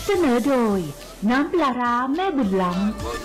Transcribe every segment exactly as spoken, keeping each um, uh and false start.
เสนอโดยน้ำปลาร้าแม่บุญล้ำ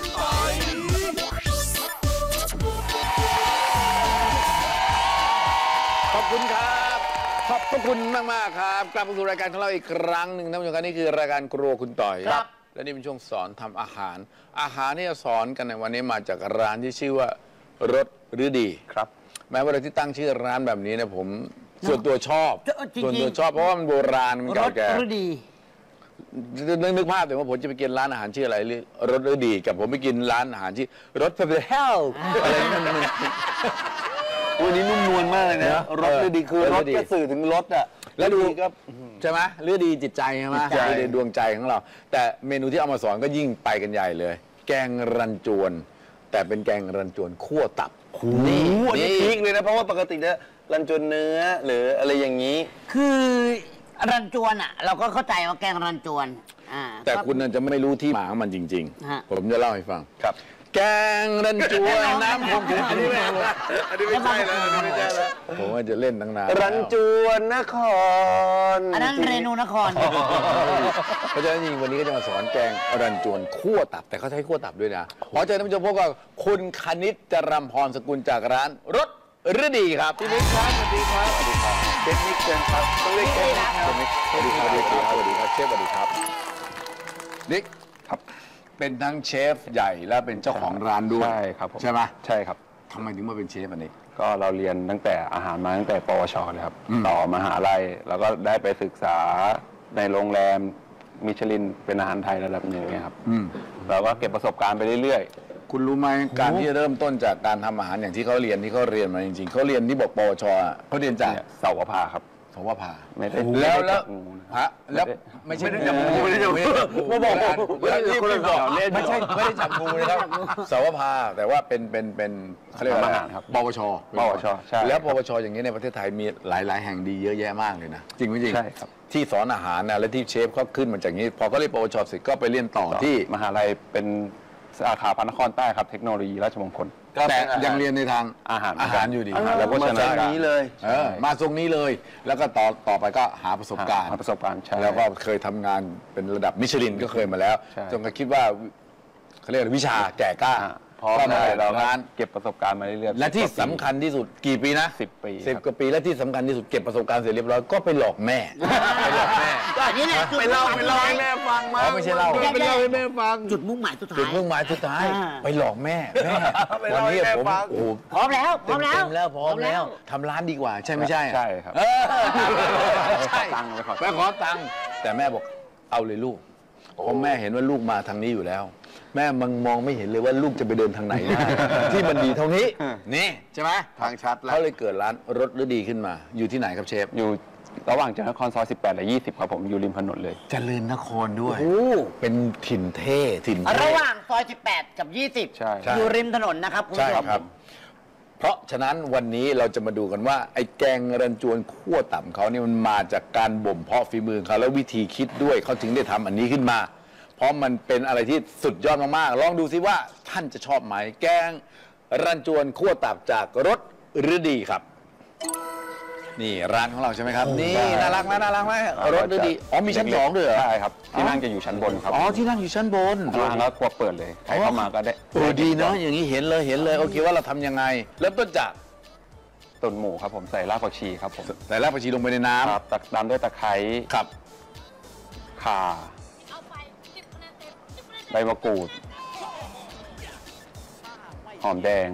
ขอบคุณครับขอบพระคุณมากมากครับกลับมาสู่รายการของเราอีกครั้งหนึ่งท่านผู้ชมครับนี่คือรายการครัวคุณต่อยครับและนี่เป็นช่วงสอนทำอาหารอาหารที่จะสอนกันในวันนี้มาจากร้านที่ชื่อว่ารสฤดีครับแม้ว่าเราที่ตั้งชื่อร้านแบบนี้นะผมส่วนตัวชอบส่วนตัวชอบเพราะว่ามันโบราณมันเก่าแก่รสฤดีนึกนึกภาพแต่ว่าผมจะไปกินร้านอาหารชื่ออะไรรสฤดีกับผมไปกินร้านอาหารชื่อรสเพเฮลอะไรนั่นวันนี้นุ่มนวลมากเลยนะรสฤดีคือรสก็สื่อถึงรสอ่ะแล้วดูก็ใช่ไหมฤดีจิตใจใช่ไหมฤดีดวงใจของเราแต่เมนูที่เอามาสอนก็ยิ่งไปกันใหญ่เลย แกงรันจวนแต่เป็นแกงรันจวนคั่วตับนี่นี่พีคเลยนะเพราะว่าปกติเนี่ยรันจวนเนื้อหรืออะไรอย่างนี้คือรันจวนอ่ะเราก็เข้าใจว่าแกงรันจวนอ่าแต่คุณจะไม่รู้ที่มาของมันจริงๆผมจะเล่าให้ฟังครับแกงรันจวนน้ำคงถึงอันนี้ไม่อันนี้ไม่ใช่แล้วอันนี้ไม่ใช่แล้วผมว่าจะเล่นตั้งนานรันจวนนครอันนั้นเรนูนครเพราะฉะนั้นจริงวันนี้ก็จะมาสอนแกงรันจวนคั่วตับแต่เขาใช้คั่วตับด้วยนะขอเชิญท่านผู้ชมพบกับคุณคณิตจรำพรสกุลจากร้านรสฤดีครับพี่นิกครับสวัสดีครับสวัสดีครับเชฟนิกเชิญครับต้องเรียกเชฟนิกครับสวัสดีครับสวัสดีครับสวัสดีครับเชฟสวัสดีครับนิกครับเป็นทั้งเชฟใหญ่และเป็นเจ้าของร้านด้วยใช่ครับใช่ไหมใช่ครับทำไมถึงมาเป็นเชฟอันนี้ก็เราเรียนตั้งแต่อาหารมาตั้งแต่ปวชเลยครับต่อมหาลัยแล้วก็ได้ไปศึกษาในโรงแรมมิชลินเป็นอาหารไทยระดับหนึ่งครับเราก็เก็บประสบการณ์ไปเรื่อยๆคุณรู้ไหมการที่เริ่มต้นจากการทำอาหารอย่างที่เขาเรียนที่เขาเรียนมาจริงๆเขาเรียนที่บอกปวชเขาเรียนจากเสาวภาครับเสาวภาไม่ได้แล้วแล้วฮะแล้วไม่ใช่จับงูไม่ได้จับงูมาบอกที่พี่บอกไม่ใช่ไม่ได้จับงูนะครับเสาวภาแต่ว่าเป็นเป็นเป็นเขาเรียกว่าอะไรครับปวชปวชใช่แล้วปวชอย่างนี้ในประเทศไทยมีหลายๆแห่งดีเยอะแยะมากเลยนะจริงไม่จริงใช่ครับที่สอนอาหารนะและที่เชฟเขาขึ้นมาจากนี้พอเขาเรียนปวชเสร็จก็ไปเรียนต่อที่มหาลัยเป็นสาขาพระนครใต้ครับเทคโนโลยีราชมงคลแต่ยังเรียนในทางอาหารอาหารอยู่ดีแล้วก็มาจากนี้เลยมาตรงนี้เลยแล้วก็ต่อต่อไปก็หาประสบการณ์ประสบการณ์ใช่แล้วก็เคยทำงานเป็นระดับมิชลินก็เคยมาแล้วจนก็คิดว่าเขาเรียกวิชาแก่กล้าพอมาเราร้านเก็บประสบการณ์มาเรื่อยๆและที่สำคัญที่สุดกี่ปีนะสิบปีสิบกว่าปีและที่สำคัญที่สุดเก็บประสบการณ์เสร็จเรียบร้อยก็ไปหลอกแม่ไปหลอกแม่ก็อันนี้แหละไปเล่าไปเล่าให้แม่ฟังมาไม่ใช่เล่าไปเล่าให้แม่ฟังจุดมุ่งหมายสุดท้ายจุดมุ่งหมายสุดท้ายไปหลอกแม่แม่วันนี้ผมโอ้พร้อมแล้วพร้อมแล้วเต็มแล้วพร้อมแล้วทำร้านดีกว่าใช่ไม่ใช่ใช่ครับใช่ตังค์ไปขอตังค์แต่แม่บอกเอาเลยลูกเพราะแม่เห็นว่าลูกมาทางนี้อยู่แล้วแม่มันมองไม่เห็นเลยว่าลูกจะไปเดินทางไหนได้ที่มันดีเท่านี้นี่ใช่ไหมทางชัดแล้วเขาเลยเกิดร้านรสฤดีขึ้นมาอยู่ที่ไหนครับเชฟอยู่ระหว่างเจริญนครซอยสิบแปดและยี่สิบครับผมอยู่ริมถนนเลยเจริญนครด้วยเป็นถิ่นเท่ถิ่นระหว่างซอยสิบแปดกับยี่สิบใช่อยู่ริมถนนนะครับใช่ครับเพราะฉะนั้นวันนี้เราจะมาดูกันว่าไอ้แกงรันจวนคั่วตับเขานี่มันมาจากการบ่มเพาะฝีมือเขาแล้ววิธีคิดด้วยเขาถึงได้ทำอันนี้ขึ้นมาเพราะมันเป็นอะไรที่สุดยอดมากๆลองดูซิว่าท่านจะชอบไหมแกงรันจวนคั่วตับจากรสฤดีครับนี่ร้านของเราใช่ไหมครับนี่น่ารักไหมน่ารักไหมรสฤดีอ๋อมีชั้นสองด้วยเหรอใช่ครับที่นั่งจะอยู่ชั้นบนครับอ๋อที่นั่งอยู่ชั้นบนร้านก็ครัวเปิดเลยใครเข้ามาก็ได้โอ้ดีเนาะอย่างนี้เห็นเลยเห็นเลยโอเคว่าเราทำยังไงเริ่มต้นจากต้นหมูครับผมใส่รากผักชีครับผมใส่รากผักชีลงไปในน้ำครับตักตามด้วยตะไคร้ครับข่าใบมะกรูดหอมแดง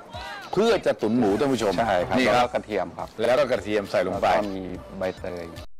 เพื่อจะตุ๋นหมูท่านผู้ชมใช่ครับนี่แล้วก็กระเทียมครับแล้วก็กระเทียมใส่ลงไปมีใบเตย